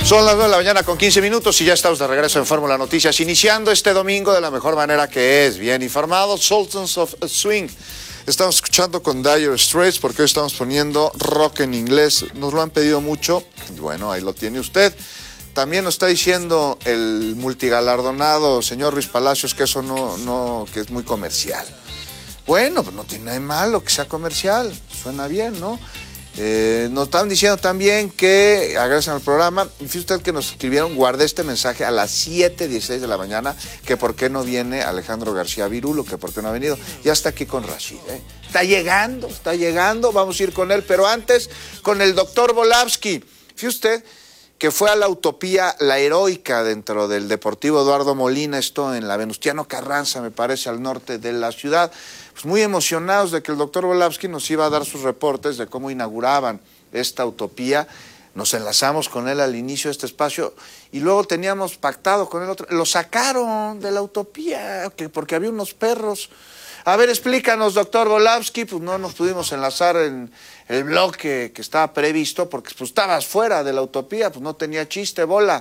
Son las 9 de la mañana con 15 minutos y ya estamos de regreso en Fórmula Noticias, iniciando este domingo de la mejor manera que es, bien informados, Sultans of Swing. Estamos escuchando con Dire Straits porque hoy estamos poniendo rock en inglés. Nos lo han pedido mucho y bueno, ahí lo tiene usted. También nos está diciendo el multigalardonado señor Ruiz Palacios que eso que es muy comercial. Bueno, pues no tiene nada de malo que sea comercial, suena bien, ¿no? Nos estaban diciendo también que agradecen al programa. Y fíjate usted que nos escribieron, guardé este mensaje a las 7:16 de la mañana, que por qué no viene Alejandro García Virulo, que por qué no ha venido. Ya está aquí con Rashid, ¿eh? Está llegando, vamos a ir con él, pero antes con el doctor Volavsky. Fíjate usted que fue a la Utopía La Heroica dentro del Deportivo Eduardo Molina, esto en la Venustiano Carranza, me parece, al norte de la ciudad. Pues muy emocionados de que el doctor Volavsky nos iba a dar sus reportes de cómo inauguraban esta utopía. Nos enlazamos con él al inicio de este espacio y luego teníamos pactado con él otro. Lo sacaron de la utopía porque había unos perros. A ver, explícanos, doctor Volavsky. Pues no nos pudimos enlazar en el bloque que estaba previsto porque pues estabas fuera de la utopía, pues no tenía chiste, bola.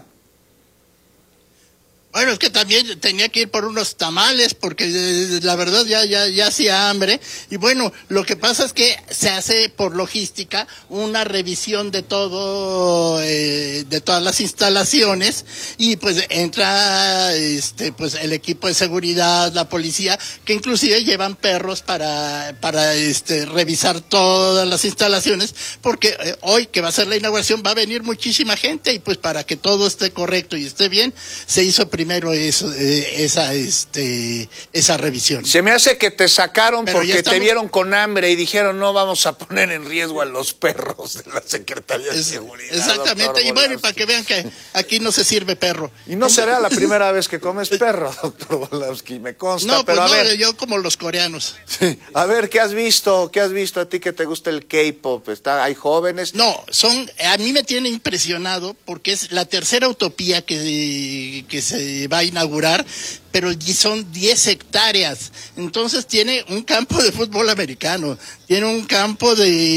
Bueno, es que también tenía que ir por unos tamales porque la verdad ya hacía hambre. Y bueno, lo que pasa es que se hace por logística una revisión de todo, de todas las instalaciones y pues entra pues el equipo de seguridad, la policía, que inclusive llevan perros para revisar todas las instalaciones porque hoy que va a ser la inauguración va a venir muchísima gente y pues para que todo esté correcto y esté bien, se hizo primero esa revisión. Se me hace que te sacaron pero porque te vieron con hambre y dijeron no vamos a poner en riesgo a los perros de la Secretaría de Seguridad. Exactamente, y bueno, y para que vean que aquí no se sirve perro. Y no será la primera vez que comes perro, doctor Volavsky, me consta. No, pues pero no, a ver, yo como los coreanos. Sí. A ver, ¿qué has visto? ¿Qué has visto a ti que te gusta el K-pop? ¿Hay jóvenes? No, a mí me tiene impresionado porque es la tercera utopía que se va a inaugurar, pero son 10 hectáreas. Entonces tiene un campo de fútbol americano, tiene un campo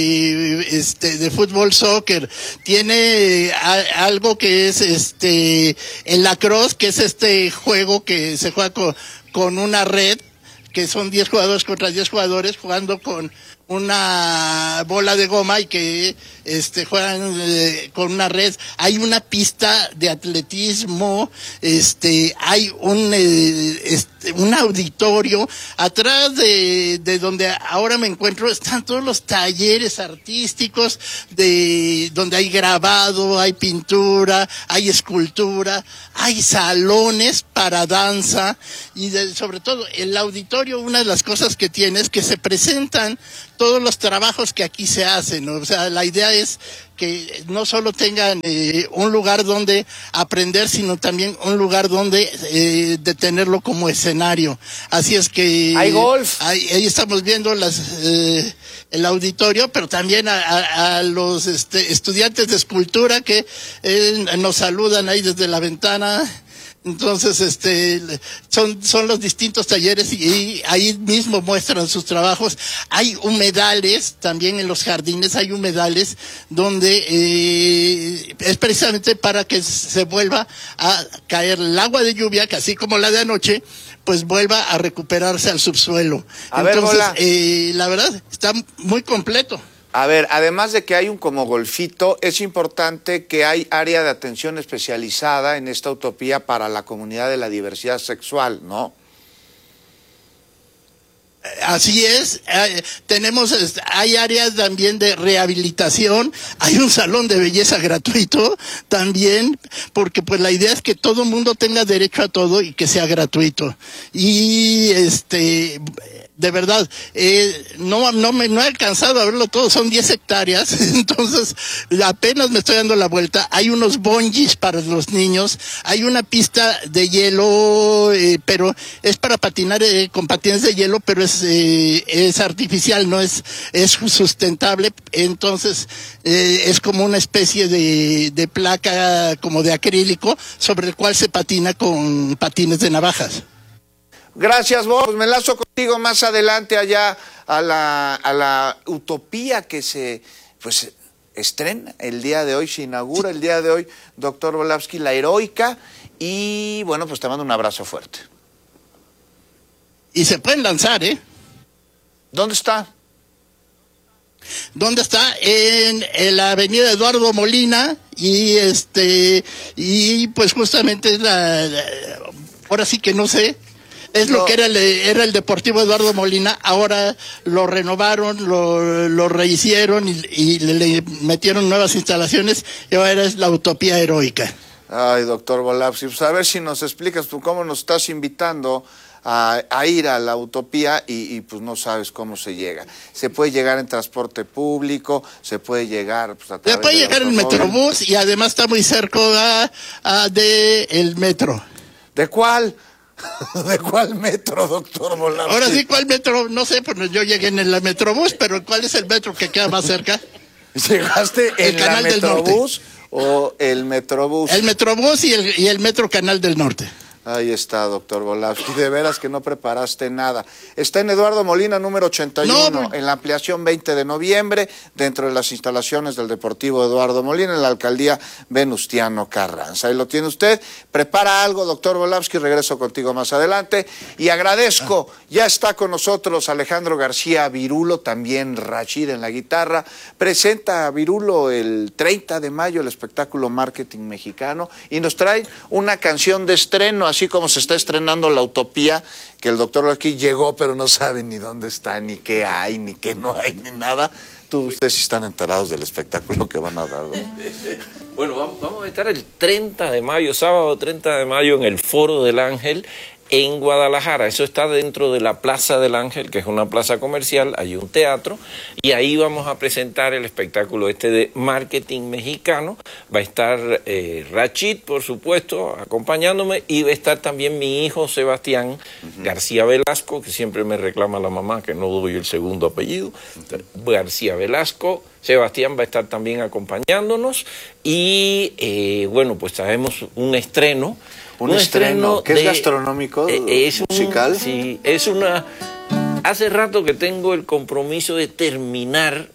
de fútbol soccer, tiene algo que es el lacrosse, que es este juego que se juega con una red, que son 10 jugadores contra 10 jugadores jugando con una bola de goma y que juegan con una red. Hay una pista de atletismo, hay un auditorio atrás de donde ahora me encuentro, están todos los talleres artísticos donde hay grabado, hay pintura, hay escultura, hay salones para danza y sobre todo el auditorio, una de las cosas que tiene es que se presentan todos los trabajos que aquí se hacen, ¿no? O sea, la idea es que no solo tengan un lugar donde aprender, sino también un lugar donde tenerlo como escenario. Así es que hay golf. Ahí estamos viendo el auditorio, pero también a los estudiantes de escultura que nos saludan ahí desde la ventana. Entonces, son los distintos talleres y ahí mismo muestran sus trabajos. Hay humedales, también en los jardines hay humedales donde es precisamente para que se vuelva a caer el agua de lluvia, que así como la de anoche, pues vuelva a recuperarse al subsuelo. Entonces, la verdad, está muy completo. A ver, además de que hay un como golfito, es importante que hay área de atención especializada en esta utopía para la comunidad de la diversidad sexual, ¿no? Así es, hay áreas también de rehabilitación, hay un salón de belleza gratuito también, porque pues la idea es que todo mundo tenga derecho a todo y que sea gratuito. Y de verdad, no he alcanzado a verlo todo, son 10 hectáreas, entonces apenas me estoy dando la vuelta. Hay unos bungees para los niños, hay una pista de hielo, pero es para patinar con patines de hielo, pero es artificial, no es sustentable, entonces es como una especie de placa como de acrílico sobre el cual se patina con patines de navajas. Gracias, vos. Pues me enlazo contigo más adelante allá a la utopía que estrena el día de hoy, se inaugura el día de hoy, doctor Volavsky, La Heroica, y bueno, pues te mando un abrazo fuerte. Y se pueden lanzar, ¿eh? ¿Dónde está? ¿Dónde está? En la avenida Eduardo Molina, y pues justamente ahora sí que no sé. Es lo que era el Deportivo Eduardo Molina, ahora lo renovaron, lo rehicieron y le metieron nuevas instalaciones y ahora es la Utopía Heroica. Ay, doctor Volavsky, pues a ver si nos explicas tú cómo nos estás invitando a ir a la Utopía y pues no sabes cómo se llega. Se puede llegar en transporte público, se puede llegar pues, a través se puede llegar en Metrobús y además está muy cerca del metro. ¿De cuál? ¿De cuál metro, doctor Volavsky? Ahora sí, ¿cuál metro? No sé, pues yo llegué en el Metrobús, pero ¿cuál es el metro que queda más cerca? ¿Llegaste en el Canal del Metrobús o el Metrobús? El Metrobús y el Metro Canal del Norte. Ahí está, doctor Volavsky. De veras que no preparaste nada. Está en Eduardo Molina, número 81, en la ampliación 20 de noviembre, dentro de las instalaciones del Deportivo Eduardo Molina, en la alcaldía Venustiano Carranza. Ahí lo tiene usted. Prepara algo, doctor Volavsky. Regreso contigo más adelante. Y agradezco, ya está con nosotros Alejandro García Virulo, también Rachid en la guitarra. Presenta a Virulo el 30 de mayo el espectáculo Marketing Mexicano y nos trae una canción de estreno, así como se está estrenando La Utopía, que el doctor aquí llegó, pero no sabe ni dónde está, ni qué hay, ni qué no hay, ni nada. Ustedes sí están enterados del espectáculo que van a dar, ¿no? Bueno, vamos a estar el 30 de mayo, sábado 30 de mayo, en el Foro del Ángel, en Guadalajara. Eso está dentro de la Plaza del Ángel, que es una plaza comercial, hay un teatro, y ahí vamos a presentar el espectáculo de Marketing Mexicano. Va a estar Rachid, por supuesto, acompañándome, y va a estar también mi hijo Sebastián García Velasco, que siempre me reclama la mamá que no doy el segundo apellido. García Velasco. Sebastián va a estar también acompañándonos, y bueno, pues traemos un estreno. Un estreno que es gastronómico, es musical. Sí, es una... Hace rato que tengo el compromiso de terminar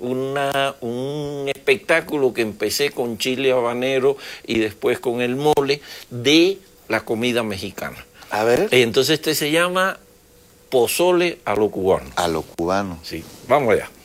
un espectáculo que empecé con chile habanero y después con el mole de la comida mexicana. A ver. Entonces se llama Pozole a lo cubano. A lo cubano. Sí, vamos allá.